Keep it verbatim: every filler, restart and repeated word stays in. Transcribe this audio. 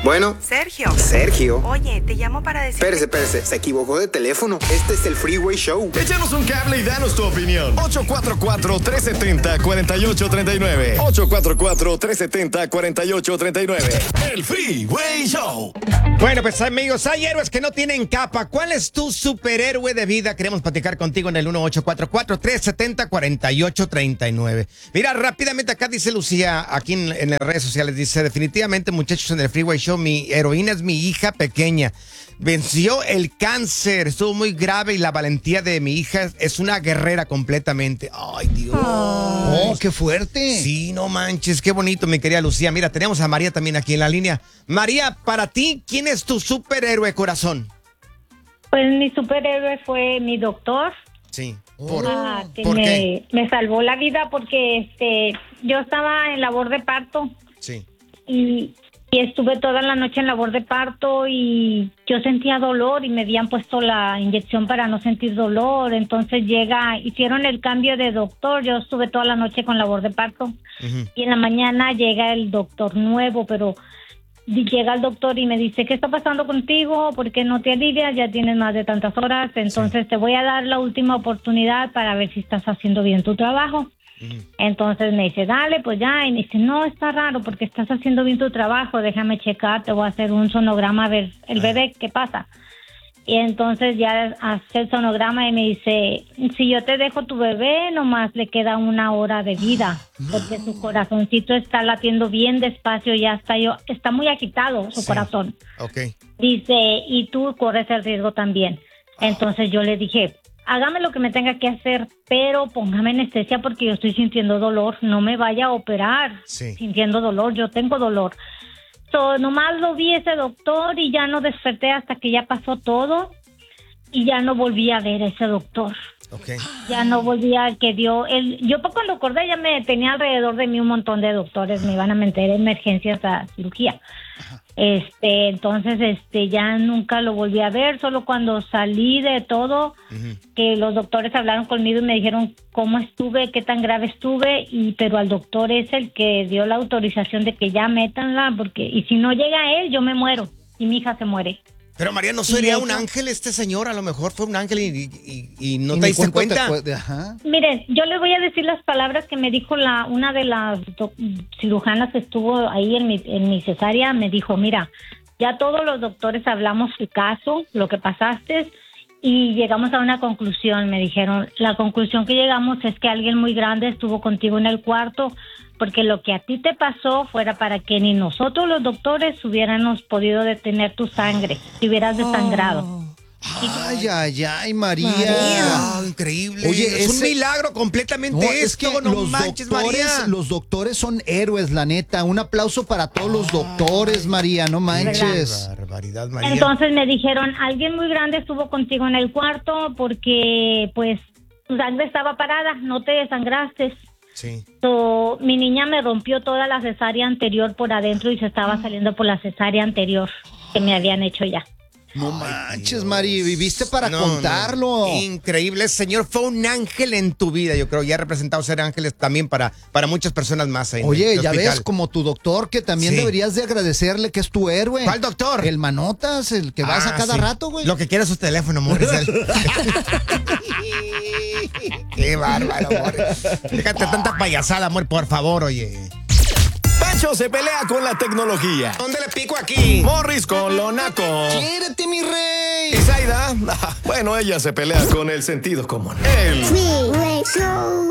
Bueno. Sergio. Sergio. Oye, te llamo para decir... Espérese, espérese. Se equivocó de teléfono. Este es el Freeway Show. Échanos un cable y danos tu opinión. ocho cuatro cuatro, tres siete cero, cuatro ocho tres nueve. ocho cuatro cuatro, tres siete cero, cuatro ocho tres nueve. El Freeway Show. Bueno, pues amigos, hay héroes que no tienen capa. ¿Cuál es tu superhéroe de vida? Queremos platicar contigo en el uno ocho cuatro cuatro, tres siete cero, cuatro ocho tres nueve. Mira, rápidamente acá dice Lucía, aquí en, en las redes sociales, dice, definitivamente, muchachos, en el Freeway Show, mi heroína es mi hija pequeña. Venció el cáncer, estuvo muy grave y la valentía de mi hija es una guerrera completamente. Ay, Dios. Oh, qué fuerte. Sí, no manches, qué bonito, mi querida Lucía. Mira, tenemos a María también aquí en la línea. María, para ti, ¿quién es tu superhéroe, corazón? Pues mi superhéroe fue mi doctor. Sí. ¿Por, ah, que ¿por me, qué? me salvó la vida porque este yo estaba en labor de parto. Sí. Y, y estuve toda la noche en labor de parto y yo sentía dolor y me habían puesto la inyección para no sentir dolor. Entonces llega, hicieron el cambio de doctor. Yo estuve toda la noche con labor de parto. Uh-huh. Y en la mañana llega el doctor nuevo, pero llega el doctor y me dice, ¿qué está pasando contigo? ¿Por qué no te alivias? Ya tienes más de tantas horas. Entonces sí. Te voy a dar la última oportunidad para ver si estás haciendo bien tu trabajo. Entonces me dice, dale, pues ya. Y me dice, no, está raro porque estás haciendo bien tu trabajo. Déjame checar, te voy a hacer un sonograma a ver el bebé, ¿qué pasa? Y entonces ya hace el sonograma y me dice, si yo te dejo tu bebé, nomás le queda una hora de vida. Porque su corazoncito está latiendo bien despacio, ya está, yo, está muy agitado su sí. corazón. Okay. Dice, y tú corres el riesgo también. Entonces yo le dije, hágame lo que me tenga que hacer, pero póngame anestesia porque yo estoy sintiendo dolor. No me vaya a operar sí. sintiendo dolor. Yo tengo dolor. So, nomás lo vi ese doctor y ya no desperté hasta que ya pasó todo y ya no volví a ver a ese doctor. Okay. Ya no volví a que dio el. Yo cuando acordé ya me tenía alrededor de mí un montón de doctores, me iban a meter emergencias a cirugía. Este, entonces, este, ya nunca lo volví a ver, solo cuando salí de todo, uh-huh. que los doctores hablaron conmigo y me dijeron cómo estuve, qué tan grave estuve, y pero al doctor es el que dio la autorización de que ya métanla, porque, y si no llega él, yo me muero, y mi hija se muere. Pero María, ¿no sería un ángel este señor? A lo mejor fue un ángel y, y, y no y te diste cuenta. Te Ajá. Miren, yo les voy a decir las palabras que me dijo la una de las do- cirujanas que estuvo ahí en mi, en mi cesárea. Me dijo, mira, ya todos los doctores hablamos tu caso, lo que pasaste, y llegamos a una conclusión. Me dijeron, la conclusión que llegamos es que alguien muy grande estuvo contigo en el cuarto, porque lo que a ti te pasó fuera para que ni nosotros los doctores hubiéramos podido detener tu sangre, si hubieras desangrado. Oh. Ay, ay, ay, María. María. Oh, increíble. Oye, es ese... un milagro completamente no, esto. Es que no los manches, doctores, María. Los doctores son héroes, la neta. Un aplauso para todos los doctores, María, no manches. Qué barbaridad, María. Entonces me dijeron, alguien muy grande estuvo contigo en el cuarto porque, pues, tu sangre estaba parada, no te desangraste. Sí. So, mi niña me rompió toda la cesárea anterior por adentro y se estaba saliendo por la cesárea anterior que me habían hecho ya. No manches, Mari, viviste para no, contarlo. No. Increíble, señor, fue un ángel en tu vida, yo creo, y ha representado ser ángeles también para, para muchas personas más ahí. Oye, en el ya hospital. ves, como tu doctor, que también sí. deberías de agradecerle que es tu héroe. ¿Cuál doctor? El Manotas, el que ah, vas a cada sí. rato, güey. Lo que quiera es su teléfono, amor. Qué bárbaro, amor. Déjate tanta payasada, amor, por favor, oye. Pancho se pelea con la tecnología. ¿Dónde le pico aquí? Morris con lo naco. ¡Quiérete, mi rey! ¿Y Zaida? Bueno, ella se pelea con el sentido común. El Freeway Show.